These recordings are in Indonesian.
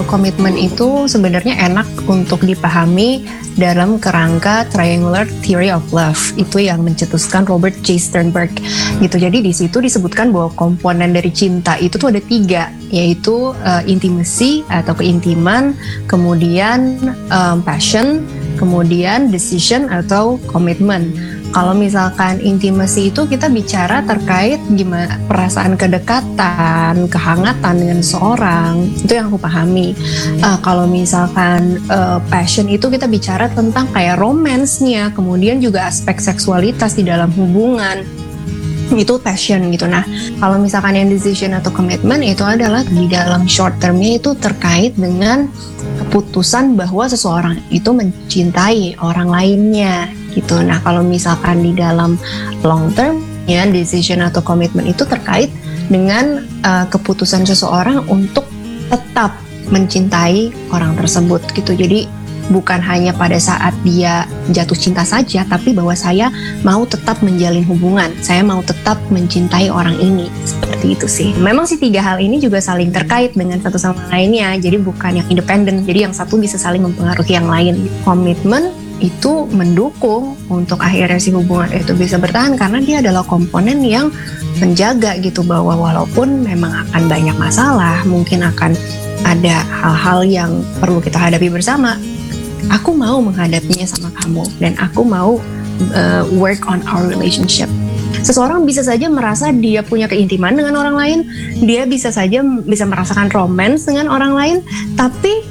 komitmen itu sebenarnya enak untuk dipahami dalam kerangka triangular theory of love, itu yang mencetuskan Robert J. Sternberg gitu. Jadi di situ disebutkan bahwa komponen dari cinta itu tuh ada 3, yaitu intimacy atau keintiman, kemudian passion, kemudian decision atau komitmen. Kalau misalkan intimacy itu kita bicara terkait gimana perasaan kedekatan, kehangatan dengan seorang, itu yang aku pahami. Kalau misalkan passion itu kita bicara tentang kayak romance-nya, kemudian juga aspek seksualitas di dalam hubungan, itu passion gitu. Nah, kalau misalkan yang decision atau komitmen itu adalah di dalam short termnya itu terkait dengan keputusan bahwa seseorang itu mencintai orang lainnya gitu. Nah, kalau misalkan di dalam long term ya, decision atau komitmen itu terkait dengan keputusan seseorang untuk tetap mencintai orang tersebut gitu. Jadi bukan hanya pada saat dia jatuh cinta saja, tapi bahwa saya mau tetap menjalin hubungan, saya mau tetap mencintai orang ini, seperti itu sih. Memang sih 3 hal ini juga saling terkait dengan satu sama lainnya, jadi bukan yang independen, jadi yang satu bisa saling mempengaruhi yang lain. Komitmen itu mendukung untuk akhirnya si hubungan itu bisa bertahan karena dia adalah komponen yang menjaga gitu, bahwa walaupun memang akan banyak masalah, mungkin akan ada hal-hal yang perlu kita hadapi bersama, aku mau menghadapinya sama kamu dan aku mau work on our relationship. Seseorang bisa saja merasa dia punya keintiman dengan orang lain, dia bisa saja bisa merasakan romance dengan orang lain, tapi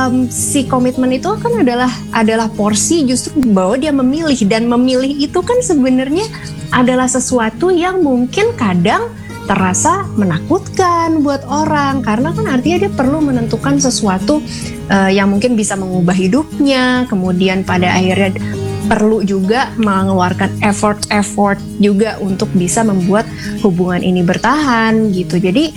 si komitmen itu kan adalah porsi justru bahwa dia memilih, dan memilih itu kan sebenarnya adalah sesuatu yang mungkin kadang terasa menakutkan buat orang, karena kan artinya dia perlu menentukan sesuatu yang mungkin bisa mengubah hidupnya, kemudian pada akhirnya perlu juga mengeluarkan effort juga untuk bisa membuat hubungan ini bertahan gitu. Jadi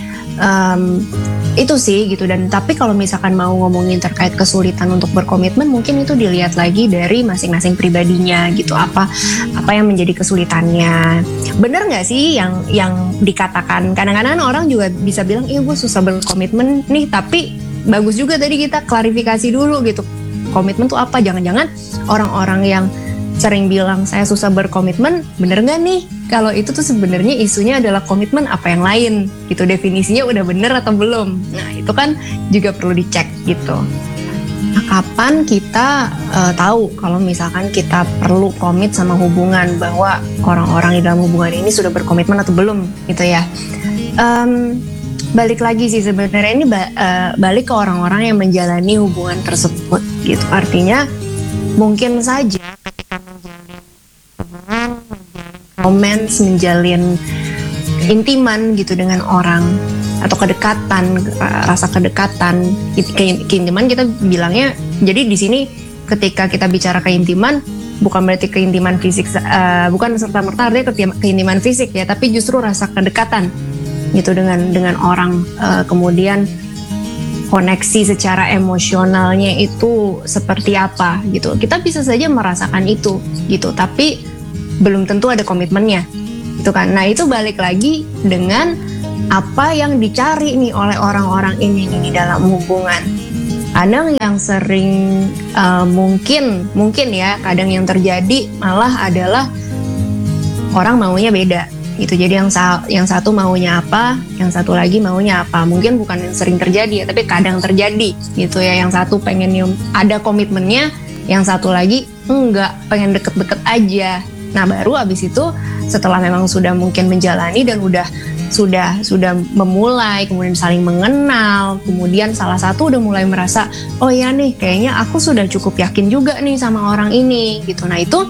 itu sih gitu. Dan tapi kalau misalkan mau ngomongin terkait kesulitan untuk berkomitmen, mungkin itu dilihat lagi dari masing-masing pribadinya gitu, apa yang menjadi kesulitannya. Bener nggak sih yang dikatakan, kadang-kadang orang juga bisa bilang gue susah berkomitmen nih, tapi bagus juga tadi kita klarifikasi dulu gitu, komitmen tuh apa. Jangan-jangan orang-orang yang sering bilang saya susah berkomitmen, bener nggak nih kalau itu tuh sebenarnya isunya adalah komitmen apa yang lain gitu, definisinya udah bener atau belum. Nah itu kan juga perlu dicek gitu. Nah, kapan kita tahu kalau misalkan kita perlu komit sama hubungan, bahwa orang-orang di dalam hubungan ini sudah berkomitmen atau belum gitu ya. Balik lagi sih sebenarnya ini balik ke orang-orang yang menjalani hubungan tersebut gitu. Artinya mungkin saja ketika menjalin hubungan, romance, menjalin intiman gitu dengan orang, atau kedekatan, rasa kedekatan, keintiman kita bilangnya. Jadi di sini ketika kita bicara keintiman, bukan berarti keintiman fisik, bukan serta-merta artinya keintiman fisik ya, tapi justru rasa kedekatan gitu dengan orang, kemudian koneksi secara emosionalnya itu seperti apa gitu. Kita bisa saja merasakan itu gitu, tapi belum tentu ada komitmennya gitu kan. Nah itu balik lagi dengan apa yang dicari nih oleh orang-orang ini di dalam hubungan. Kadang yang sering mungkin ya, kadang yang terjadi malah adalah orang maunya beda gitu. Jadi yang satu maunya apa, yang satu lagi maunya apa. Mungkin bukan yang sering terjadi ya, tapi kadang terjadi gitu ya. Yang satu pengen ada komitmennya, yang satu lagi enggak, pengen deket-deket aja. Nah baru abis itu setelah memang sudah mungkin menjalani dan sudah memulai, kemudian saling mengenal, kemudian salah satu udah mulai merasa, oh ya nih kayaknya aku sudah cukup yakin juga nih sama orang ini gitu. Nah itu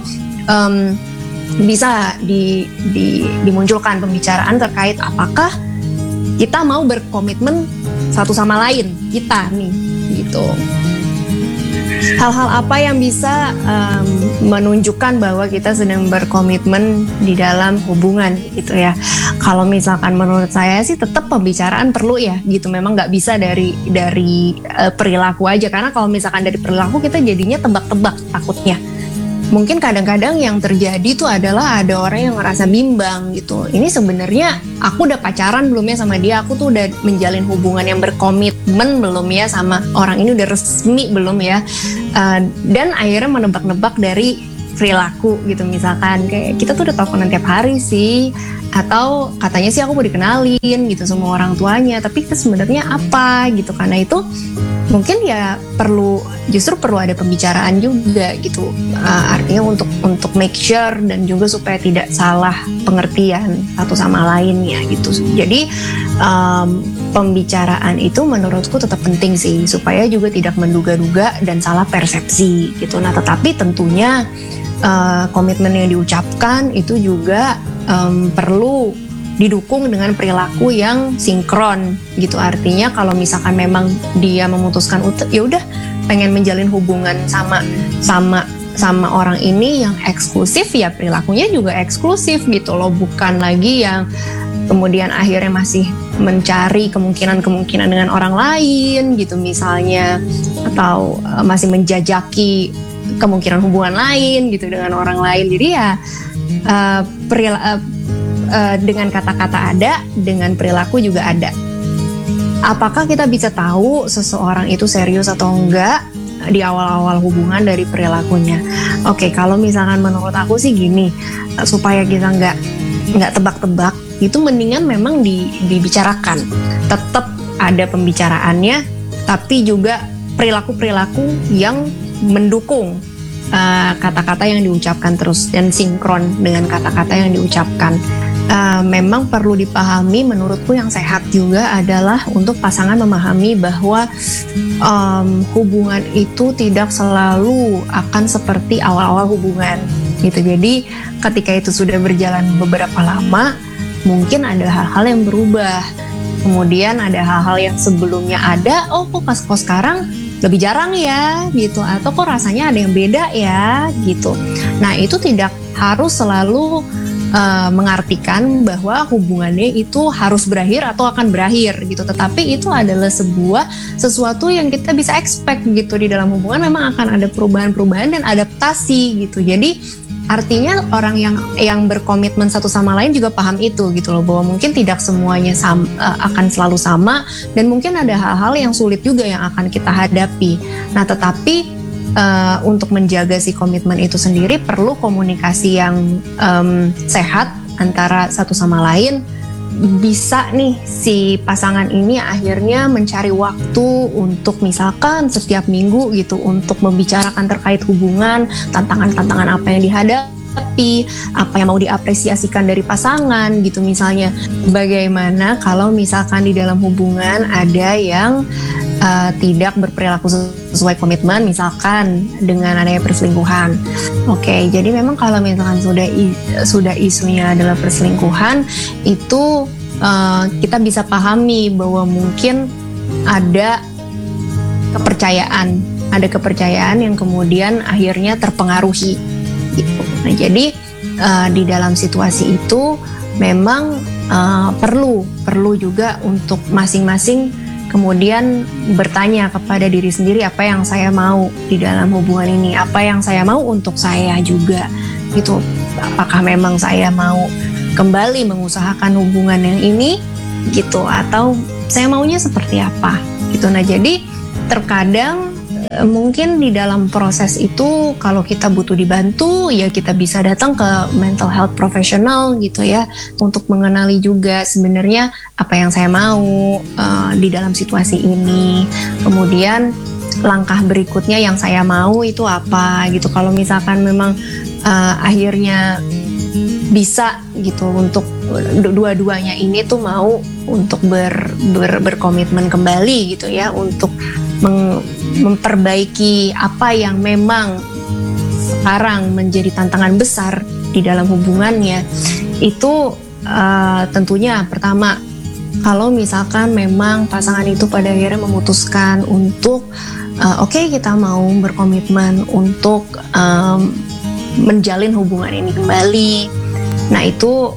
bisa dimunculkan pembicaraan terkait apakah kita mau berkomitmen satu sama lain, kita nih gitu. Hal-hal apa yang bisa menunjukkan bahwa kita sedang berkomitmen di dalam hubungan gitu ya. Kalau misalkan menurut saya sih tetap pembicaraan perlu ya gitu. Memang nggak bisa dari perilaku aja, karena kalau misalkan dari perilaku kita jadinya tebak-tebak takutnya mungkin kadang-kadang yang terjadi tuh adalah ada orang yang ngerasa bimbang gitu. Ini sebenarnya aku udah pacaran belum ya sama dia, aku tuh udah menjalin hubungan yang berkomitmen belum ya sama orang ini, udah resmi belum ya. Dan akhirnya menebak-nebak dari perilaku gitu, misalkan kayak kita tuh udah teleponan tiap hari sih, atau katanya sih aku mau dikenalin gitu sama orang tuanya, tapi itu sebenarnya apa gitu. Karena itu mungkin ya justru perlu ada pembicaraan juga gitu, artinya untuk make sure dan juga supaya tidak salah pengertian satu sama lainnya gitu. Jadi pembicaraan itu menurutku tetap penting sih, supaya juga tidak menduga-duga dan salah persepsi gitu. Nah, tetapi tentunya komitmen yang diucapkan itu juga perlu didukung dengan perilaku yang sinkron gitu. Artinya kalau misalkan memang dia memutuskan ya udah pengen menjalin hubungan sama orang ini yang eksklusif, ya perilakunya juga eksklusif gitu loh, bukan lagi yang kemudian akhirnya masih mencari kemungkinan-kemungkinan dengan orang lain gitu misalnya, atau masih menjajaki kemungkinan hubungan lain gitu dengan orang lain. Jadi ya dengan kata-kata ada, dengan perilaku juga ada. Apakah kita bisa tahu seseorang itu serius atau enggak di awal-awal hubungan dari perilakunya? Oke, kalau misalkan menurut aku sih gini, supaya kita nggak tebak-tebak, itu mendingan memang dibicarakan. Tetap ada pembicaraannya, tapi juga perilaku-perilaku yang mendukung kata-kata yang diucapkan terus dan sinkron dengan kata-kata yang diucapkan. Memang perlu dipahami, menurutku yang sehat juga adalah untuk pasangan memahami bahwa hubungan itu tidak selalu akan seperti awal-awal hubungan gitu. Jadi ketika itu sudah berjalan beberapa lama, mungkin ada hal-hal yang berubah. Kemudian ada hal-hal yang sebelumnya ada, kok sekarang lebih jarang ya gitu, atau kok rasanya ada yang beda ya gitu. Nah, itu tidak harus selalu mengartikan bahwa hubungannya itu harus berakhir atau akan berakhir gitu, tetapi itu adalah sesuatu yang kita bisa expect gitu. Di dalam hubungan memang akan ada perubahan-perubahan dan adaptasi gitu. Jadi artinya orang yang berkomitmen satu sama lain juga paham itu gitu loh, bahwa mungkin tidak semuanya akan selalu sama, dan mungkin ada hal-hal yang sulit juga yang akan kita hadapi. Nah, tetapi untuk menjaga si komitmen itu sendiri perlu komunikasi yang sehat antara satu sama lain. Bisa nih si pasangan ini akhirnya mencari waktu untuk misalkan setiap minggu gitu untuk membicarakan terkait hubungan, tantangan-tantangan apa yang dihadapi, apa yang mau diapresiasikan dari pasangan gitu. Misalnya bagaimana kalau misalkan di dalam hubungan ada yang tidak berperilaku sesuai komitmen, misalkan dengan adanya perselingkuhan. Oke, jadi memang kalau misalkan sudah isunya adalah perselingkuhan, itu kita bisa pahami bahwa mungkin ada kepercayaan yang kemudian akhirnya terpengaruhi gitu. Nah, jadi di dalam situasi itu memang perlu juga untuk masing-masing kemudian bertanya kepada diri sendiri, apa yang saya mau di dalam hubungan ini, apa yang saya mau untuk saya juga gitu. Apakah memang saya mau kembali mengusahakan hubungan yang ini gitu, atau saya maunya seperti apa gitu. Nah, jadi terkadang mungkin di dalam proses itu kalau kita butuh dibantu, ya kita bisa datang ke mental health professional gitu ya, untuk mengenali juga sebenarnya apa yang saya mau di dalam situasi ini. Kemudian langkah berikutnya yang saya mau itu apa gitu. Kalau misalkan memang akhirnya bisa gitu untuk dua-duanya ini tuh mau untuk berkomitmen kembali gitu ya, untuk memperbaiki apa yang memang sekarang menjadi tantangan besar di dalam hubungannya. Itu tentunya pertama, kalau misalkan memang pasangan itu pada akhirnya memutuskan untuk oke, kita mau berkomitmen untuk menjalin hubungan ini kembali. Nah, itu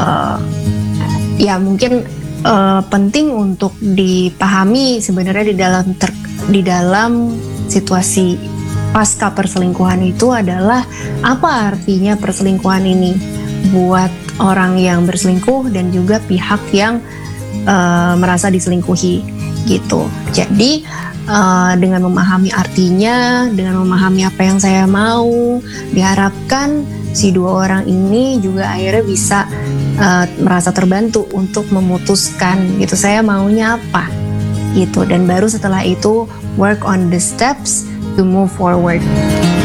ya mungkin penting untuk dipahami sebenarnya di dalam situasi pasca perselingkuhan itu adalah apa artinya perselingkuhan ini buat orang yang berselingkuh dan juga pihak yang merasa diselingkuhi gitu. Jadi dengan memahami artinya, dengan memahami apa yang saya mau, diharapkan si dua orang ini juga akhirnya bisa merasa terbantu untuk memutuskan gitu, saya maunya apa gitu, dan baru setelah itu work on the steps to move forward.